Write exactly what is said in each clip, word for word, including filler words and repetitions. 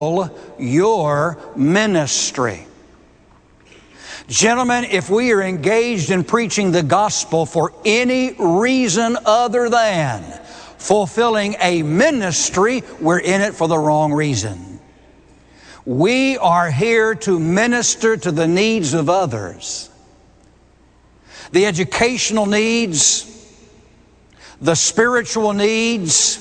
your ministry. Gentlemen, if we are engaged in preaching the gospel for any reason other than fulfilling a ministry, we're in it for the wrong reason. We are here to minister to the needs of others. The educational needs, the spiritual needs,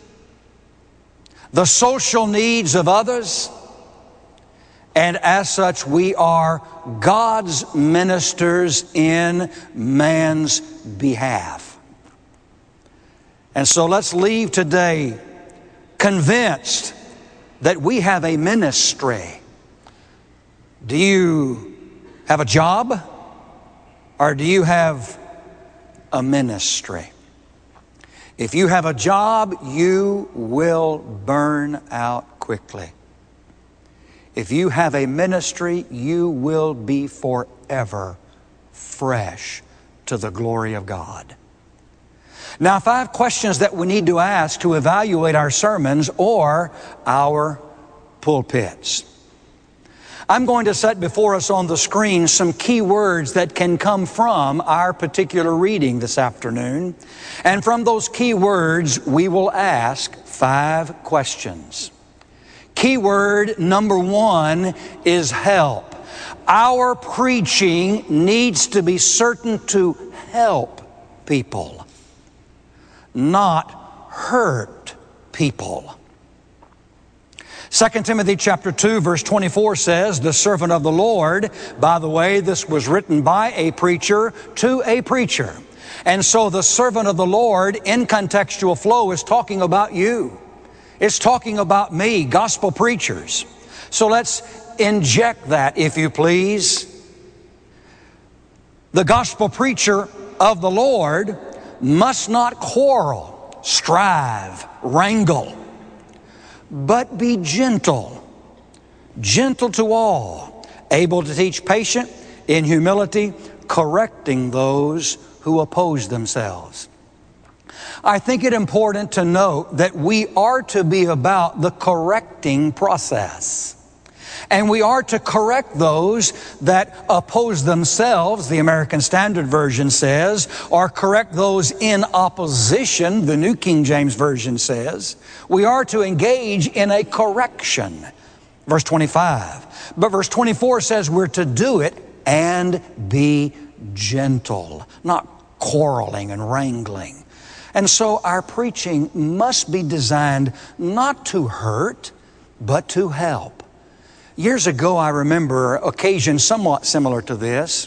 the social needs of others, and as such we are God's ministers in man's behalf. And so let's leave today convinced that we have a ministry. Do you have a job, or do you have a ministry? If you have a job, you will burn out quickly. If you have a ministry, you will be forever fresh to the glory of God. Now, five questions that we need to ask to evaluate our sermons or our pulpits. I'm going to set before us on the screen some key words that can come from our particular reading this afternoon. And from those key words, we will ask five questions. Key word number one is help. Our preaching needs to be certain to help people, not hurt people. Second Timothy chapter two, verse twenty-four says, the servant of the Lord, by the way, this was written by a preacher to a preacher. And so the servant of the Lord in contextual flow is talking about you. It's talking about me, gospel preachers. So let's inject that, if you please. The gospel preacher of the Lord must not quarrel, strive, wrangle, but be gentle, gentle to all, able to teach patient, in humility, correcting those who oppose themselves. I think it important to note that we are to be about the correcting process. And we are to correct those that oppose themselves, the American Standard Version says, or correct those in opposition, the New King James Version says. We are to engage in a correction. Verse twenty-five. But verse twenty-four says we're to do it and be gentle, not quarreling and wrangling. And so our preaching must be designed not to hurt, but to help. Years ago, I remember occasions somewhat similar to this.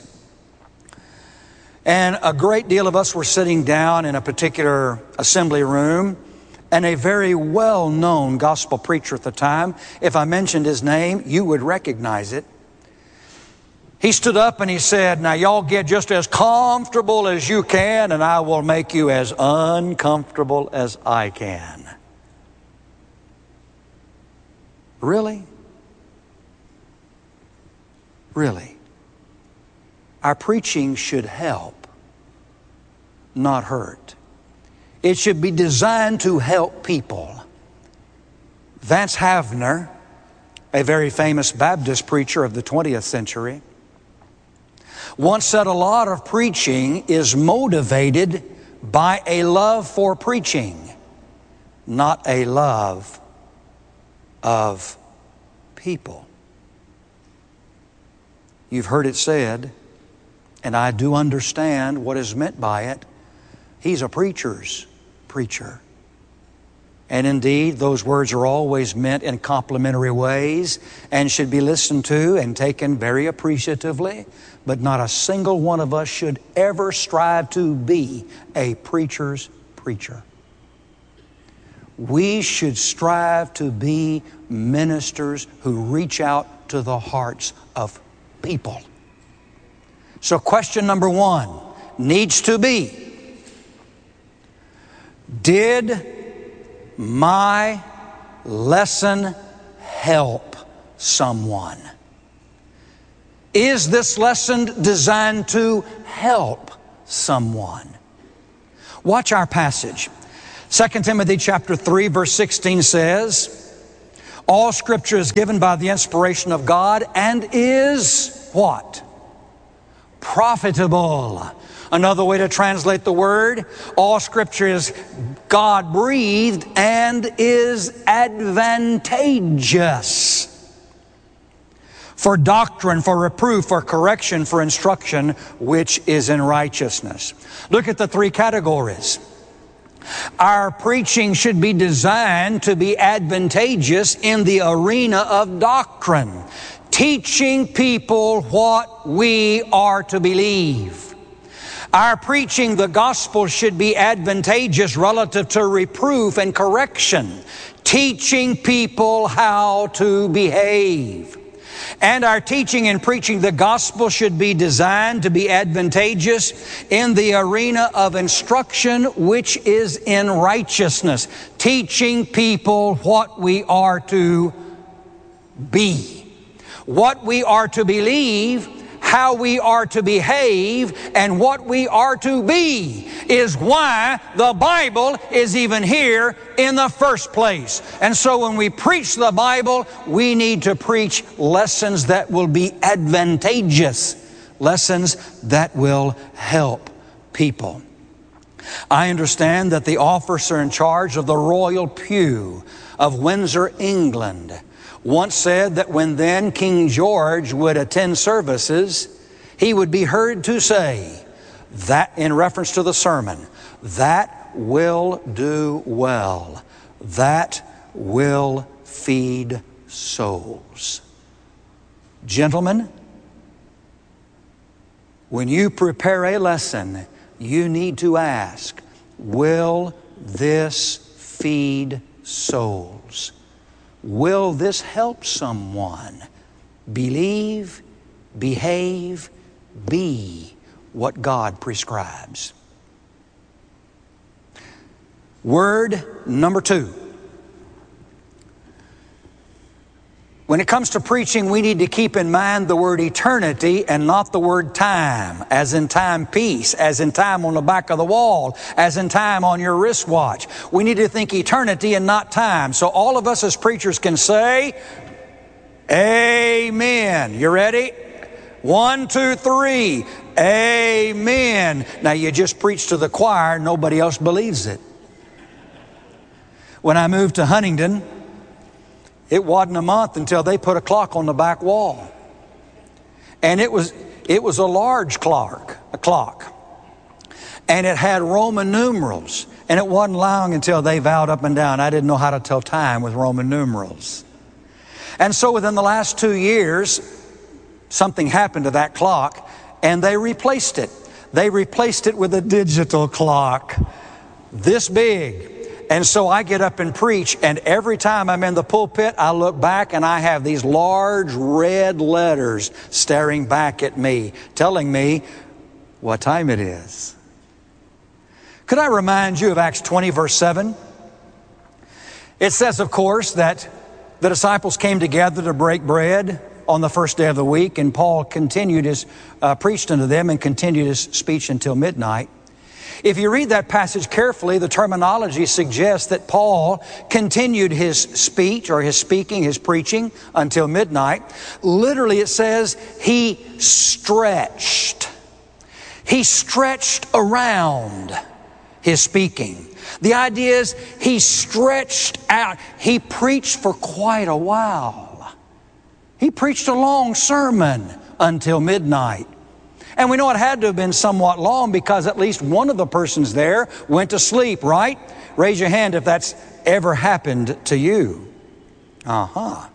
And a great deal of us were sitting down in a particular assembly room, and a very well-known gospel preacher at the time, if I mentioned his name, you would recognize it. He stood up and he said, now y'all get just as comfortable as you can, and I will make you as uncomfortable as I can. Really? Really? Our preaching should help, not hurt. It should be designed to help people. Vance Havner, a very famous Baptist preacher of the twentieth century, once said a lot of preaching is motivated by a love for preaching, not a love of people. You've heard it said, and I do understand what is meant by it, he's a preacher's preacher. And indeed, those words are always meant in complimentary ways and should be listened to and taken very appreciatively. But not a single one of us should ever strive to be a preacher's preacher. We should strive to be ministers who reach out to the hearts of people. So question number one needs to be, did my lesson help someone? Is this lesson designed to help someone? Watch our passage. Second Timothy chapter three, verse sixteen says, All Scripture is given by the inspiration of God and is what? Profitable. Another way to translate the word, all Scripture is God-breathed and is advantageous for doctrine, for reproof, for correction, for instruction, which is in righteousness. Look at the three categories. Our preaching should be designed to be advantageous in the arena of doctrine, teaching people what we are to believe. Our preaching the gospel should be advantageous relative to reproof and correction, teaching people how to behave. And our teaching and preaching the gospel should be designed to be advantageous in the arena of instruction, which is in righteousness, teaching people what we are to be, what we are to believe, how we are to behave, and what we are to be is why the Bible is even here in the first place. And so when we preach the Bible, we need to preach lessons that will be advantageous, lessons that will help people. I understand that the officer in charge of the Royal Pew of Windsor, England, once said that when then King George would attend services, he would be heard to say, that in reference to the sermon, that will do well, that will feed souls. Gentlemen, when you prepare a lesson, you need to ask, will this feed souls? Will this help someone believe, behave, be what God prescribes? Word number two. When it comes to preaching, we need to keep in mind the word eternity and not the word time, as in timepiece, as in time on the back of the wall, as in time on your wristwatch. We need to think eternity and not time. So all of us as preachers can say, amen. You ready? One, two, three. Amen. Now you just preach to the choir, nobody else believes it. When I moved to Huntington, it wasn't a month until they put a clock on the back wall. And it was it was a large clock, a clock. And it had Roman numerals. And it wasn't long until they vowed up and down, I didn't know how to tell time with Roman numerals. And so within the last two years, something happened to that clock, and they replaced it. They replaced it with a digital clock, this big. And so I get up and preach, and every time I'm in the pulpit, I look back and I have these large red letters staring back at me, telling me what time it is. Could I remind you of Acts twenty, verse seven? It says, of course, that the disciples came together to break bread on the first day of the week, and Paul continued his, uh, preached unto them and continued his speech until midnight. If you read that passage carefully, the terminology suggests that Paul continued his speech or his speaking, his preaching until midnight. Literally it says he stretched. He stretched around his speaking. The idea is he stretched out. He preached for quite a while. He preached a long sermon until midnight. And we know it had to have been somewhat long because at least one of the persons there went to sleep, right? Raise your hand if that's ever happened to you. Uh-huh.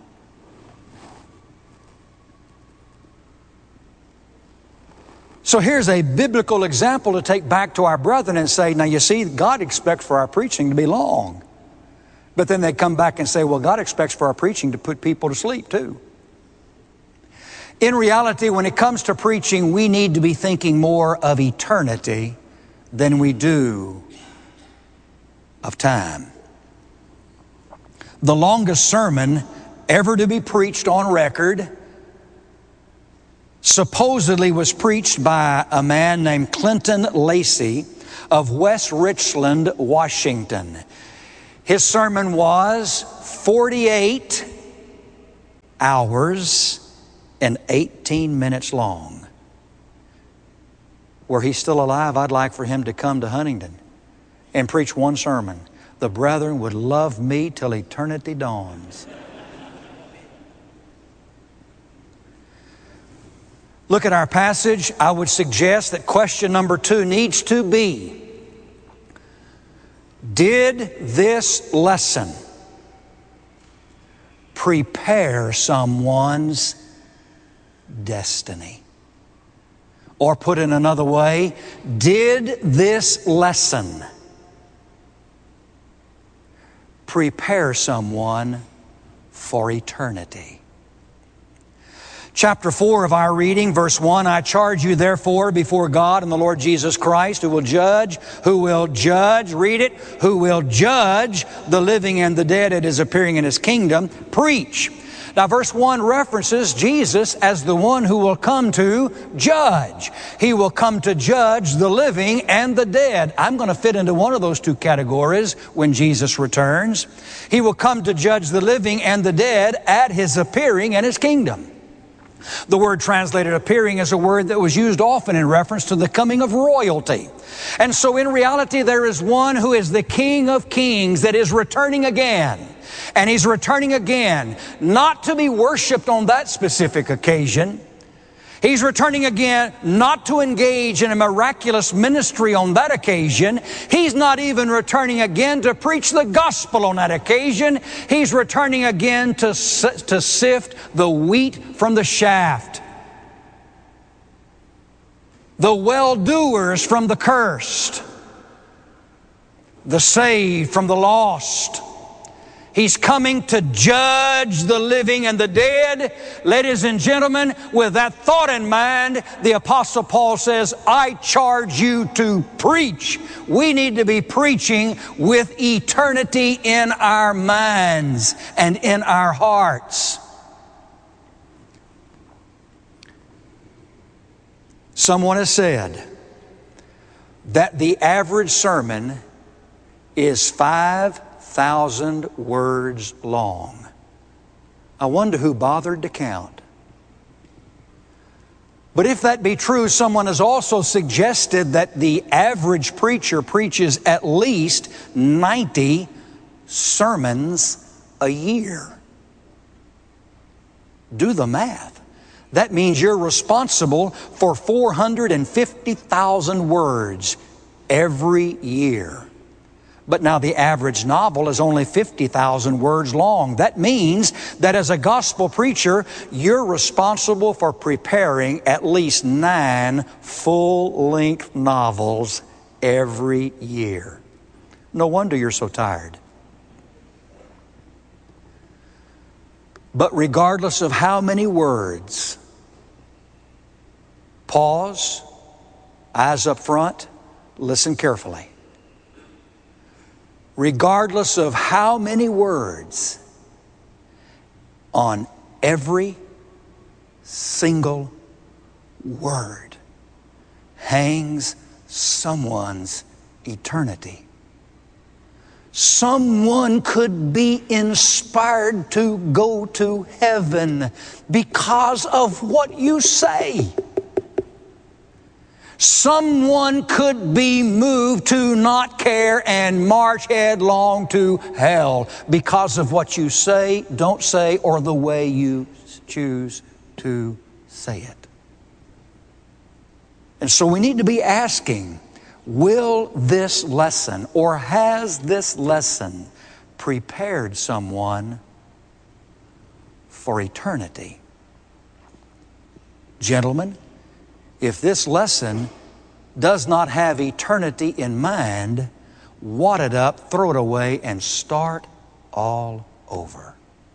So here's a biblical example to take back to our brethren and say, now you see, God expects for our preaching to be long. But then they come back and say, well, God expects for our preaching to put people to sleep too. In reality, when it comes to preaching, we need to be thinking more of eternity than we do of time. The longest sermon ever to be preached on record supposedly was preached by a man named Clinton Lacey of West Richland, Washington. His sermon was forty-eight hours and eighteen minutes long. Were he still alive, I'd like for him to come to Huntington and preach one sermon. The brethren would love me till eternity dawns. Look at our passage. I would suggest that question number two needs to be, did this lesson prepare someone's destiny? Or put in another way, did this lesson prepare someone for eternity? Chapter four of our reading, verse one, I charge you therefore before God and the Lord Jesus Christ, who will judge, who will judge, read it, who will judge the living and the dead at His appearing in His kingdom, preach. Now, verse one references Jesus as the one who will come to judge. He will come to judge the living and the dead. I'm going to fit into one of those two categories when Jesus returns. He will come to judge the living and the dead at His appearing in His kingdom. The word translated appearing is a word that was used often in reference to the coming of royalty. And so in reality, there is one who is the King of Kings that is returning again. And He's returning again, not to be worshiped on that specific occasion. He's returning again not to engage in a miraculous ministry on that occasion. He's not even returning again to preach the gospel on that occasion. He's returning again to, to sift the wheat from the shaft, the well-doers from the cursed, the saved from the lost. He's coming to judge the living and the dead. Ladies and gentlemen, with that thought in mind, the Apostle Paul says, I charge you to preach. We need to be preaching with eternity in our minds and in our hearts. Someone has said that the average sermon is five thousand words long. I wonder who bothered to count. But if that be true, someone has also suggested that the average preacher preaches at least ninety sermons a year. Do the math. That means you're responsible for four hundred fifty thousand words every year. But now the average novel is only fifty thousand words long. That means that as a gospel preacher, you're responsible for preparing at least nine full-length novels every year. No wonder you're so tired. But regardless of how many words, pause, eyes up front, listen carefully. Regardless of how many words, on every single word hangs someone's eternity. Someone could be inspired to go to heaven because of what you say. Someone could be moved to not care and march headlong to hell because of what you say, don't say, or the way you choose to say it. And so we need to be asking, will this lesson, or has this lesson prepared someone for eternity? Gentlemen, if this lesson does not have eternity in mind, wad it up, throw it away, and start all over.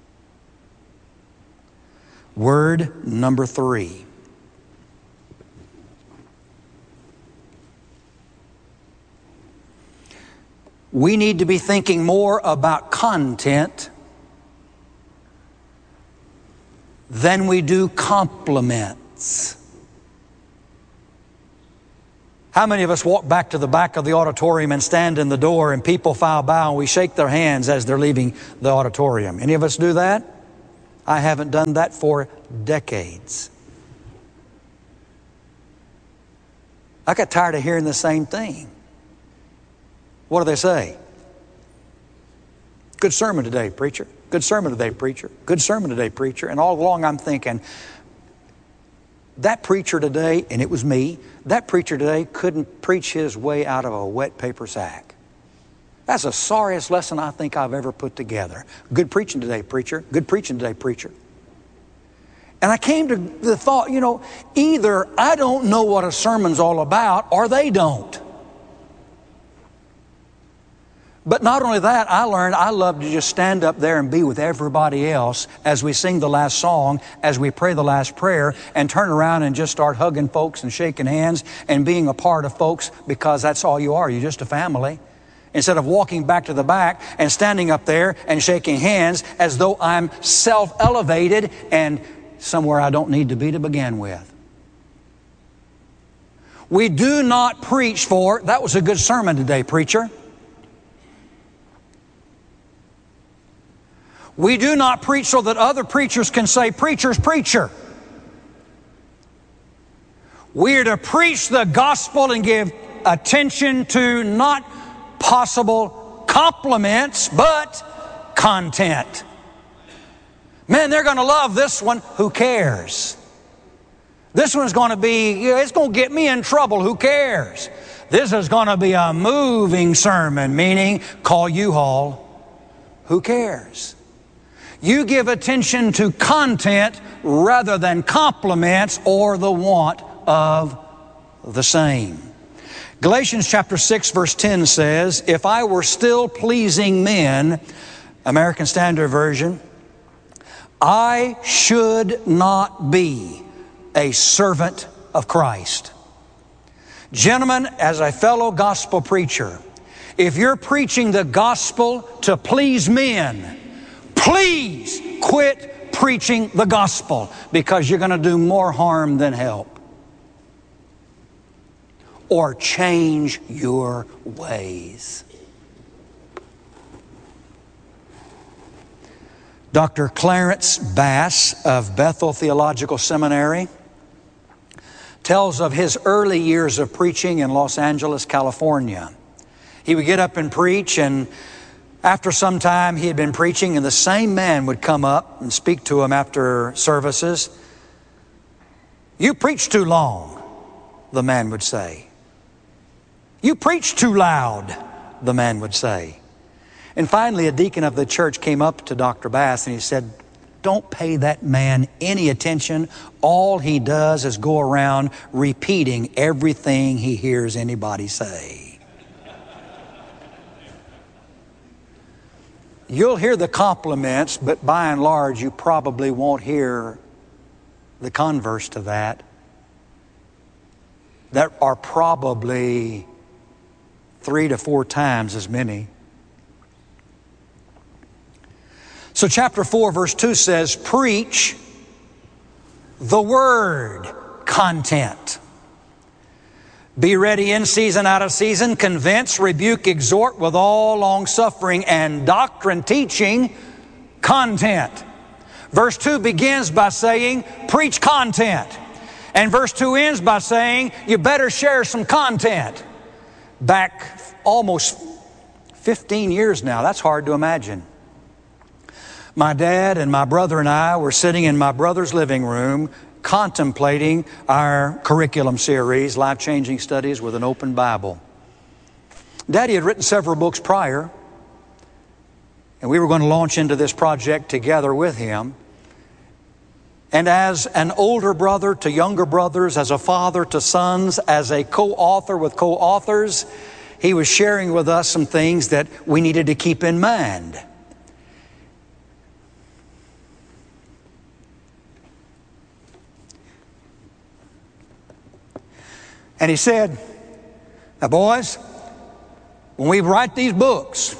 Word number three. We need to be thinking more about content than we do compliments. How many of us walk back to the back of the auditorium and stand in the door and people file by and we shake their hands as they're leaving the auditorium? Any of us do that? I haven't done that for decades. I got tired of hearing the same thing. What do they say? Good sermon today, preacher. Good sermon today, preacher. Good sermon today, preacher. And all along I'm thinking, that preacher today, and it was me, that preacher today couldn't preach his way out of a wet paper sack. That's the sorriest lesson I think I've ever put together. Good preaching today, preacher. Good preaching today, preacher. And I came to the thought, you know, either I don't know what a sermon's all about or they don't. But not only that, I learned I love to just stand up there and be with everybody else as we sing the last song, as we pray the last prayer, and turn around and just start hugging folks and shaking hands and being a part of folks, because that's all you are. You're just a family. Instead of walking back to the back and standing up there and shaking hands as though I'm self-elevated and somewhere I don't need to be to begin with. We do not preach for, that was a good sermon today, preacher. We do not preach so that other preachers can say, preacher's preacher. We are to preach the gospel and give attention to not possible compliments, but content. Man, they're going to love this one. Who cares? This one's going to be, you know, it's going to get me in trouble. Who cares? This is going to be a moving sermon, meaning call U-Haul. Who cares? You give attention to content rather than compliments or the want of the same. Galatians chapter six verse ten says, if I were still pleasing men, American Standard Version, I should not be a servant of Christ. Gentlemen, as a fellow gospel preacher, if you're preaching the gospel to please men, please quit preaching the gospel, because you're going to do more harm than help. Or change your ways. Doctor Clarence Bass of Bethel Theological Seminary tells of his early years of preaching in Los Angeles, California. He would get up and preach, and after some time he had been preaching, and the same man would come up and speak to him after services. You preach too long, the man would say. You preach too loud, the man would say. And finally, a deacon of the church came up to Doctor Bass and he said, don't pay that man any attention. All he does is go around repeating everything he hears anybody say. You'll hear the compliments, but by and large, you probably won't hear the converse to that. That are probably three to four times as many. So chapter four, verse two says, preach the word, content. Be ready in season, out of season, convince, rebuke, exhort with all long suffering and doctrine, teaching, content. Verse two begins by saying, preach content. And verse two ends by saying, you better share some content. Back almost fifteen years now, that's hard to imagine. My dad and my brother and I were sitting in my brother's living room contemplating our curriculum series, Life-Changing Studies with an Open Bible. Daddy had written several books prior, and we were going to launch into this project together with him. And as an older brother to younger brothers, as a father to sons, as a co-author with co-authors, he was sharing with us some things that we needed to keep in mind. And he said, now boys, when we write these books,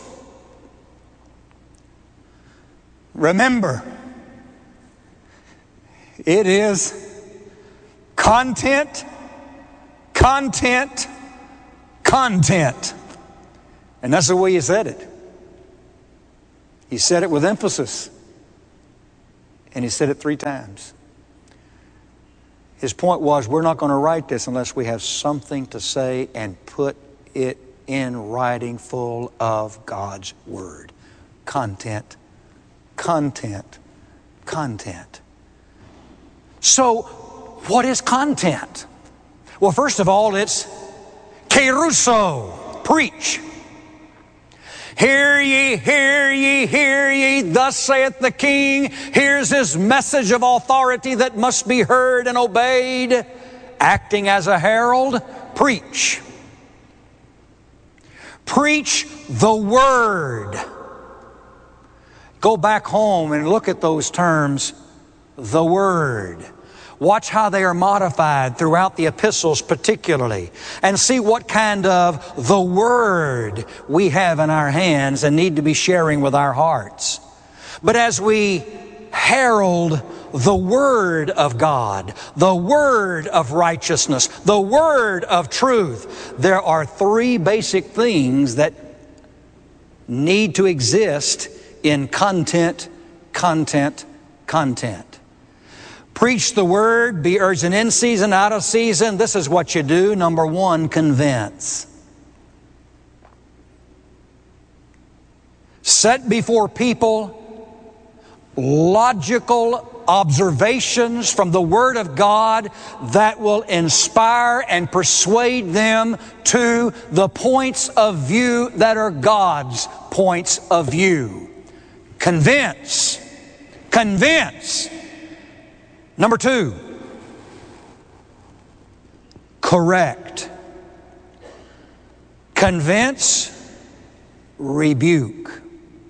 remember, it is content, content, content. And that's the way he said it. He said it with emphasis. And he said it three times. His point was, we're not going to write this unless we have something to say and put it in writing full of God's Word. Content, content, content. So, what is content? Well, first of all, it's kerusso, preach. Hear ye, hear ye, hear ye, thus saith the King. Here's his message of authority that must be heard and obeyed. Acting as a herald, preach. Preach the Word. Go back home and look at those terms, the Word. Watch how they are modified throughout the epistles particularly, and see what kind of the Word we have in our hands and need to be sharing with our hearts. But as we herald the Word of God, the Word of righteousness, the Word of truth, there are three basic things that need to exist in content, content, content. Preach the Word, be urgent in season, out of season. This is what you do. Number one, convince. Set before people logical observations from the Word of God that will inspire and persuade them to the points of view that are God's points of view. Convince. Convince. Number two, correct. Convince, rebuke.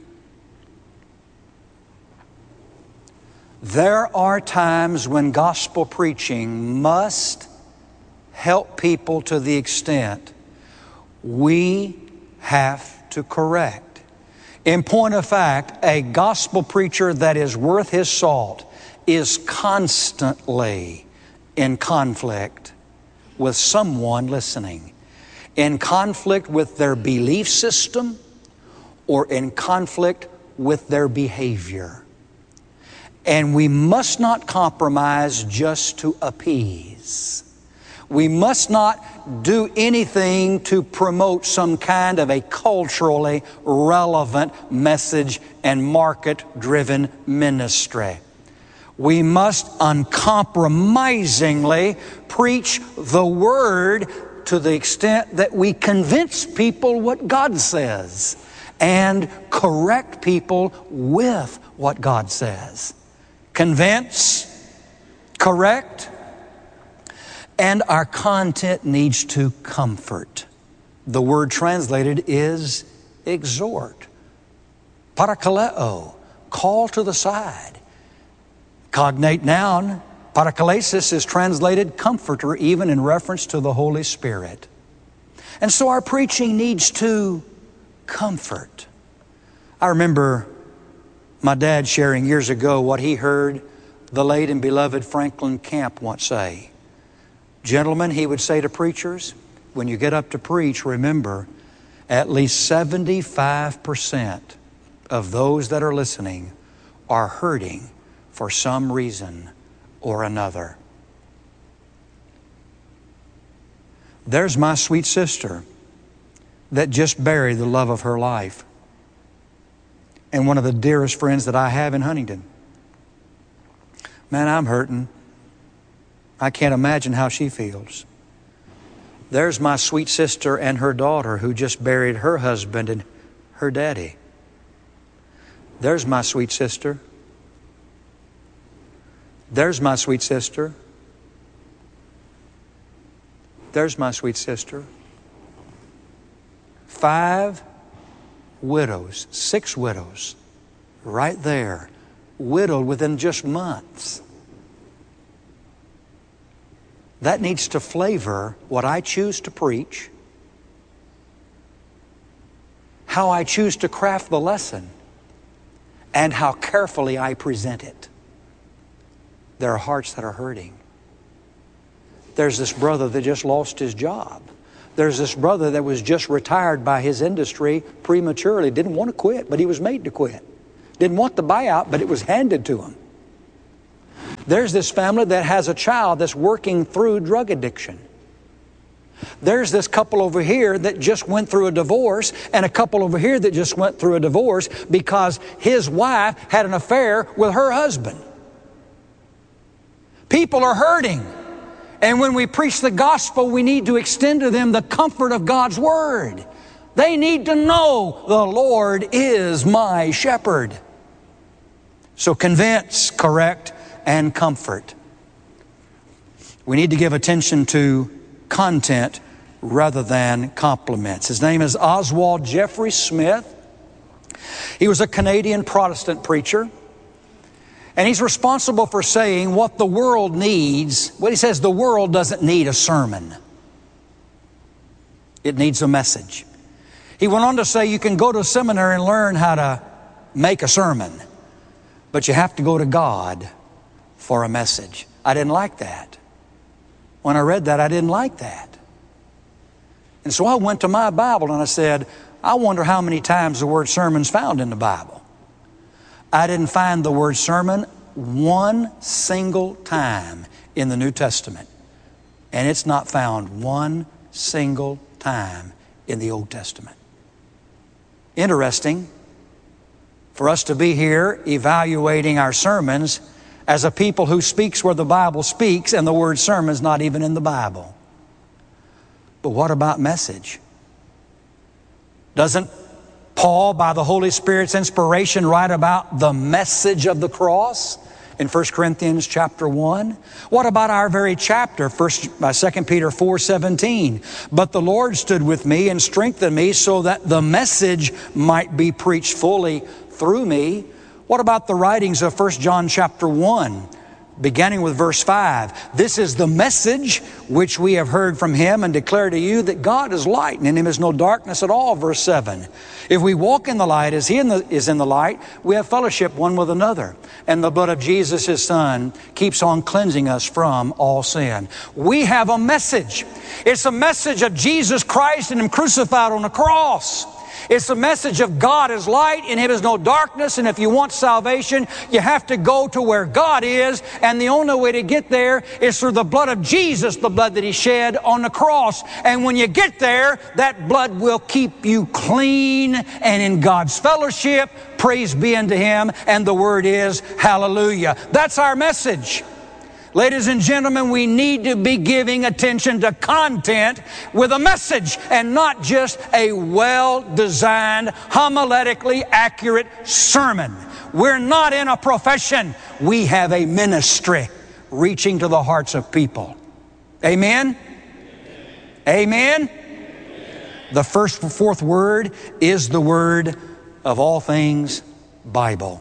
There are times when gospel preaching must help people to the extent we have to correct. In point of fact, a gospel preacher that is worth his salt is constantly in conflict with someone listening, in conflict with their belief system or in conflict with their behavior. And we must not compromise just to appease. We must not do anything to promote some kind of a culturally relevant message and market-driven ministry. We must uncompromisingly preach the Word to the extent that we convince people what God says and correct people with what God says. Convince, correct, and our content needs to comfort. The word translated is exhort. Parakaleo, call to the side. Cognate noun, parakalesis, is translated comforter, even in reference to the Holy Spirit. And so our preaching needs to comfort. I remember my dad sharing years ago what he heard the late and beloved Franklin Camp once say. Gentlemen, he would say to preachers, when you get up to preach, remember, at least seventy-five percent of those that are listening are hurting for some reason or another. There's my sweet sister that just buried the love of her life and one of the dearest friends that I have in Huntington. Man, I'm hurting. I can't imagine how she feels. There's my sweet sister and her daughter who just buried her husband and her daddy. There's my sweet sister. There's my sweet sister. There's my sweet sister. Five widows, six widows, right there, widowed within just months. That needs to flavor what I choose to preach, how I choose to craft the lesson, and how carefully I present it. There are hearts that are hurting. There's this brother that just lost his job. There's this brother that was just retired by his industry prematurely. Didn't want to quit, but he was made to quit. Didn't want the buyout, but it was handed to him. There's this family that has a child that's working through drug addiction. There's this couple over here that just went through a divorce, and a couple over here that just went through a divorce because his wife had an affair with her husband. People are hurting. And when we preach the gospel, we need to extend to them the comfort of God's word. They need to know the Lord is my shepherd. So convince, correct, and comfort. We need to give attention to content rather than compliments. His name is Oswald Jeffrey Smith. He was a Canadian Protestant preacher. And he's responsible for saying what the world needs. What he says, the world doesn't need a sermon. It needs a message. He went on to say you can go to a seminary and learn how to make a sermon, but you have to go to God for a message. I didn't like that. When I read that, I didn't like that. And so I went to my Bible and I said, I wonder how many times the word sermon's found in the Bible. I didn't find the word sermon one single time in the New Testament. And it's not found one single time in the Old Testament. Interesting for us to be here evaluating our sermons as a people who speaks where the Bible speaks, and the word sermon is not even in the Bible. But what about message? Doesn't Paul, by the Holy Spirit's inspiration, write about the message of the cross in First Corinthians chapter one? What about our very chapter, First, uh, Second Peter four seventeen? But the Lord stood with me and strengthened me so that the message might be preached fully through me. What about the writings of First John chapter one? Beginning with verse five, this is the message which we have heard from him and declare to you that God is light and in him is no darkness at all. Verse seven, if we walk in the light as he in the, is in the light, we have fellowship one with another. And the blood of Jesus, his son, keeps on cleansing us from all sin. We have a message. It's a message of Jesus Christ and him crucified on the cross. It's the message of God is light, in him is no darkness, and if you want salvation, you have to go to where God is, and the only way to get there is through the blood of Jesus, the blood that he shed on the cross. And when you get there, that blood will keep you clean and in God's fellowship. Praise be unto him, and the word is hallelujah. That's our message. Ladies and gentlemen, we need to be giving attention to content with a message and not just a well-designed, homiletically accurate sermon. We're not in a profession. We have a ministry reaching to the hearts of people. Amen? Amen? Amen? The first fourth word is the word of all things, Bible.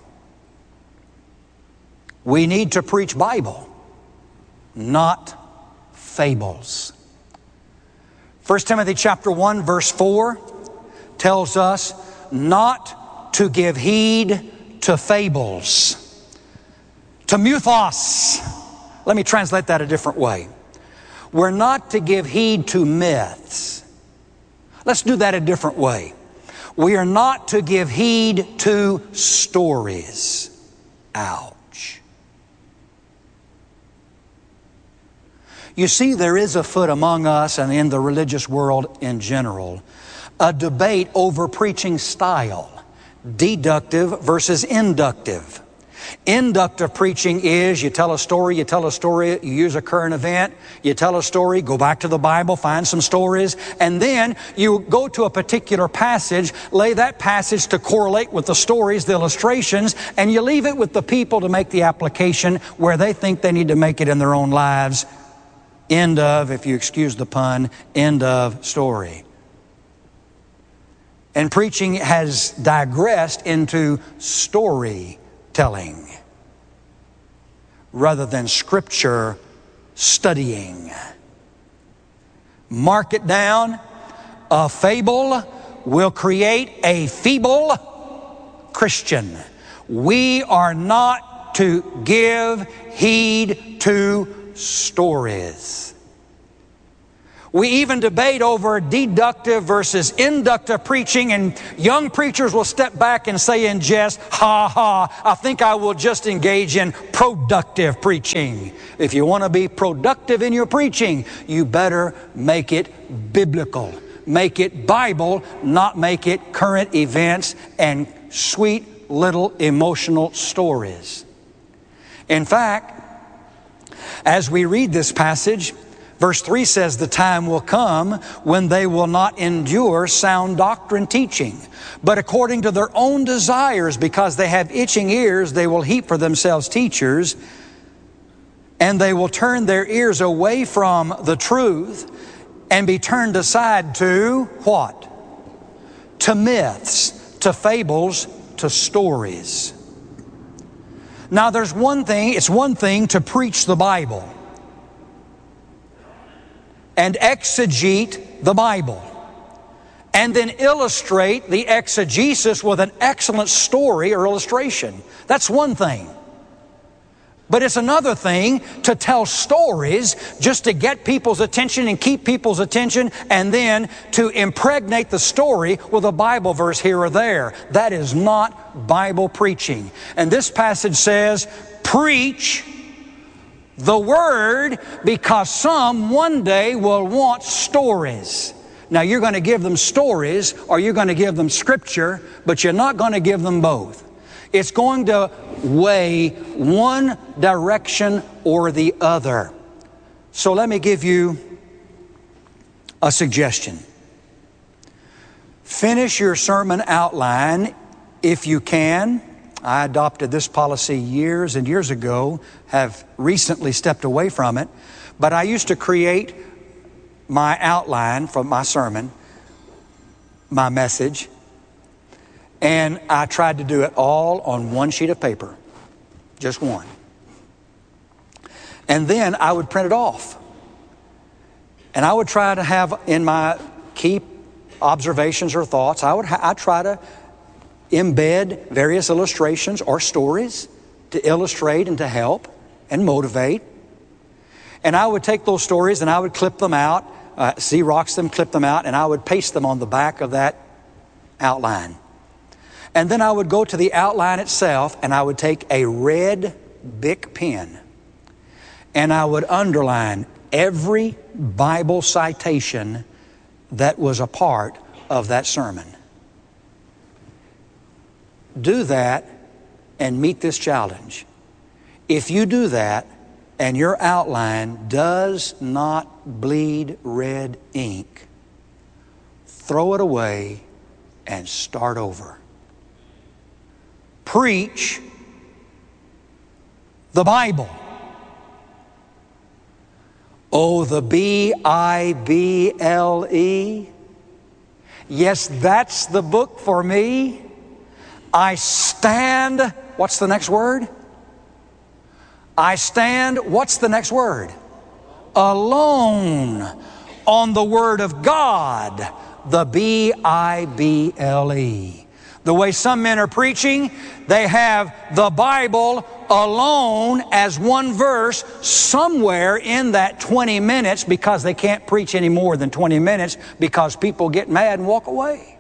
We need to preach Bible, not fables. First Timothy chapter one verse four tells us not to give heed to fables, to mythos. Let me translate that a different way. We're not to give heed to myths. Let's do that a different way. We are not to give heed to stories. Ouch. You see, there is afoot among us and in the religious world in general a debate over preaching style, deductive versus inductive. Inductive preaching is you tell a story, you tell a story, you use a current event, you tell a story, go back to the Bible, find some stories, and then you go to a particular passage, lay that passage to correlate with the stories, the illustrations, and you leave it with the people to make the application where they think they need to make it in their own lives. End of, if you excuse the pun, end of story. And preaching has digressed into storytelling rather than scripture studying. Mark it down. A fable will create a feeble Christian. We are not to give heed to stories. We even debate over deductive versus inductive preaching, and young preachers will step back and say in jest, ha ha, I think I will just engage in productive preaching. If you want to be productive in your preaching, you better make it biblical. Make it Bible, not make it current events and sweet little emotional stories. In fact, as we read this passage, verse three says, the time will come when they will not endure sound doctrine teaching, but according to their own desires, because they have itching ears, they will heap for themselves teachers, and they will turn their ears away from the truth and be turned aside to what? To myths, to fables, to stories. Now there's one thing, it's one thing to preach the Bible and exegete the Bible, and then illustrate the exegesis with an excellent story or illustration. That's one thing. But it's another thing to tell stories just to get people's attention and keep people's attention, and then to impregnate the story with a Bible verse here or there. That is not Bible preaching. And this passage says, preach the Word, because some one day will want stories. Now you're going to give them stories or you're going to give them Scripture, but you're not going to give them both. It's going to weigh one direction or the other. So let me give you a suggestion. Finish your sermon outline if you can. I adopted this policy years and years ago, have recently stepped away from it. But I used to create my outline for my sermon, my message, and I tried to do it all on one sheet of paper, just one. And then I would print it off. And I would try to have in my key observations or thoughts, I would ha- I try to embed various illustrations or stories to illustrate and to help and motivate. And I would take those stories and I would clip them out, uh, Xerox them, clip them out, and I would paste them on the back of that outline. And then I would go to the outline itself and I would take a red Bic pen and I would underline every Bible citation that was a part of that sermon. Do that and meet this challenge. If you do that and your outline does not bleed red ink, throw it away and start over. Preach the Bible. Oh, the B I B L E. Yes, that's the book for me. I stand, what's the next word? I stand, what's the next word? Alone on the Word of God, the B I B L E. The way some men are preaching, they have the Bible alone as one verse somewhere in that twenty minutes, because they can't preach any more than twenty minutes because people get mad and walk away.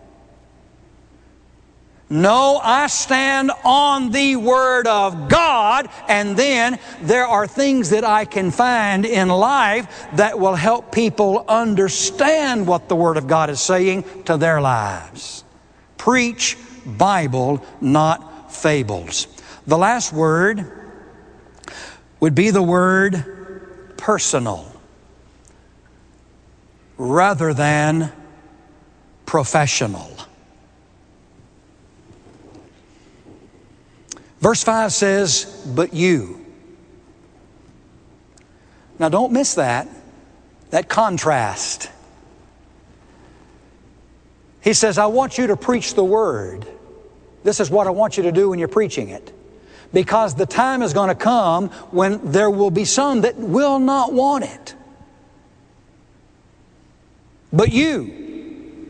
No, I stand on the Word of God, and then there are things that I can find in life that will help people understand what the Word of God is saying to their lives. Preach Bible, not fables. The last word would be the word personal rather than professional. Verse five says, but you. Now don't miss that, that contrast. He says, I want you to preach the Word. This is what I want you to do when you're preaching it. Because the time is going to come when there will be some that will not want it. But you,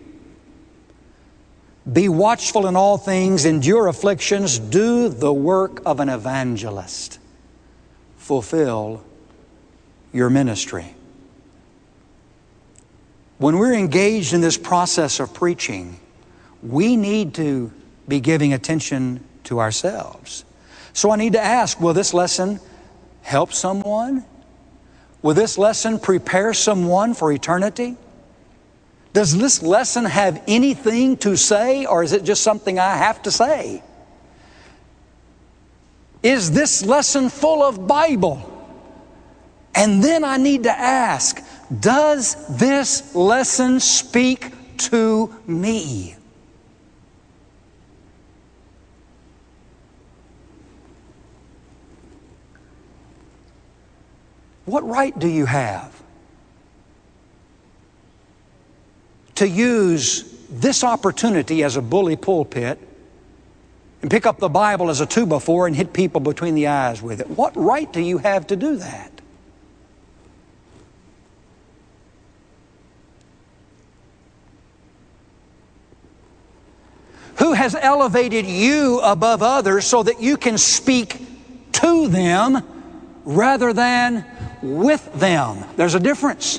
be watchful in all things, endure afflictions, do the work of an evangelist. Fulfill your ministry. When we're engaged in this process of preaching, we need to be giving attention to ourselves. So I need to ask, will this lesson help someone? Will this lesson prepare someone for eternity? Does this lesson have anything to say, or is it just something I have to say? Is this lesson full of Bible? And then I need to ask, does this lesson speak to me? What right do you have to use this opportunity as a bully pulpit and pick up the Bible as a two by four and hit people between the eyes with it? What right do you have to do that? Who has elevated you above others so that you can speak to them rather than with them? There's a difference.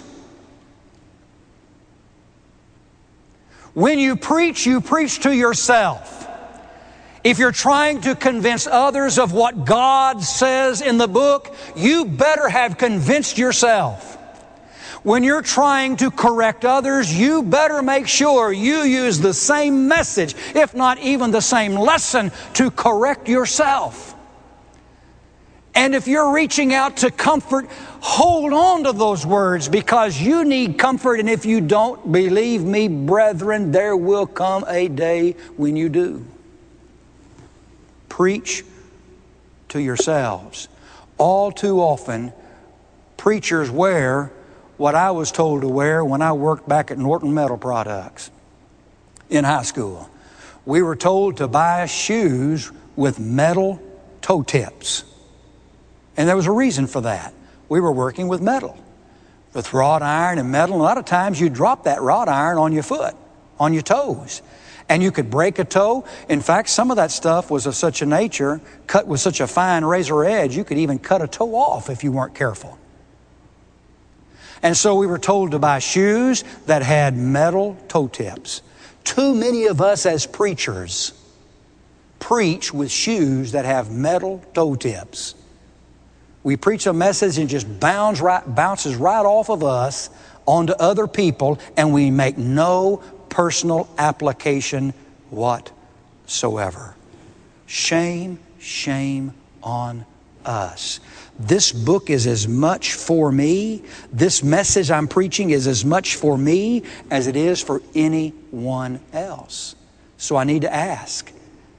When you preach, you preach to yourself. If you're trying to convince others of what God says in the book, you better have convinced yourself. When you're trying to correct others, you better make sure you use the same message, if not even the same lesson, to correct yourself. And if you're reaching out to comfort, hold on to those words, because you need comfort. And if you don't, believe me, brethren, there will come a day when you do. Preach to yourselves. All too often, preachers wear what I was told to wear when I worked back at Norton Metal Products in high school. We were told to buy shoes with metal toe tips. And there was a reason for that. We were working with metal, with wrought iron and metal. A lot of times you drop that wrought iron on your foot, on your toes. And you could break a toe. In fact, some of that stuff was of such a nature, cut with such a fine razor edge, you could even cut a toe off if you weren't careful. And so we were told to buy shoes that had metal toe tips. Too many of us as preachers preach with shoes that have metal toe tips. We preach a message and it just bounce right, bounces right off of us onto other people, and we make no personal application whatsoever. Shame, shame on us. This book is as much for me, this message I'm preaching is as much for me as it is for anyone else. So I need to ask,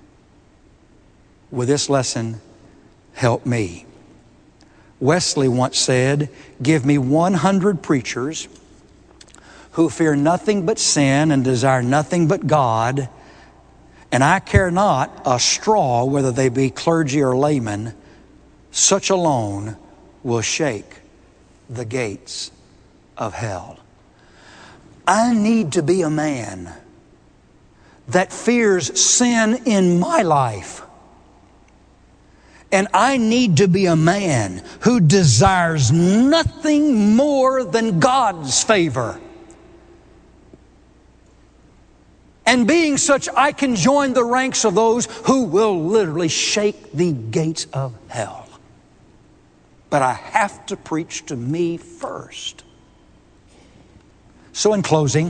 will this lesson help me? Wesley once said, give me one hundred preachers who fear nothing but sin and desire nothing but God, and I care not a straw whether they be clergy or laymen. Such alone will shake the gates of hell. I need to be a man that fears sin in my life. And I need to be a man who desires nothing more than God's favor. And being such, I can join the ranks of those who will literally shake the gates of hell. But I have to preach to me first. So in closing,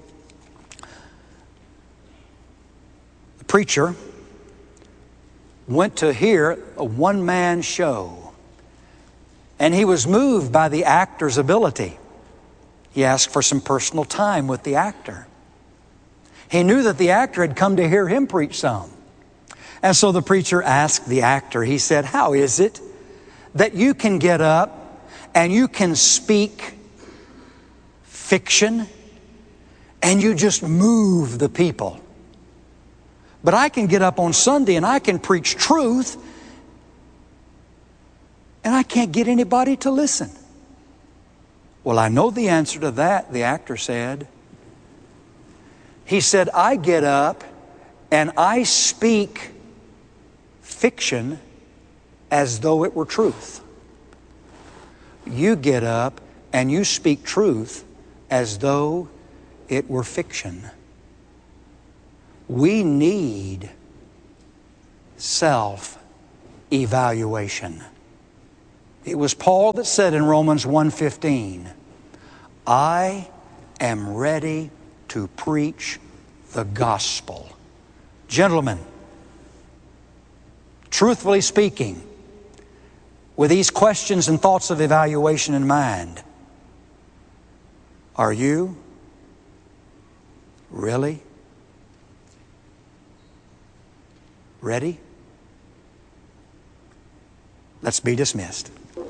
the preacher went to hear a one-man show, and he was moved by the actor's ability. He asked for some personal time with the actor. He knew that the actor had come to hear him preach some. And so the preacher asked the actor, he said, how is it that you can get up and you can speak fiction and you just move the people? But I can get up on Sunday and I can preach truth and I can't get anybody to listen. Well, I know the answer to that, the actor said. He said, I get up and I speak fiction as though it were truth. You get up and you speak truth as though it were fiction. We need self-evaluation. It was Paul that said in Romans one fifteen, I am ready to preach the gospel. Gentlemen, truthfully speaking, with these questions and thoughts of evaluation in mind, are you really ready? Let's be dismissed.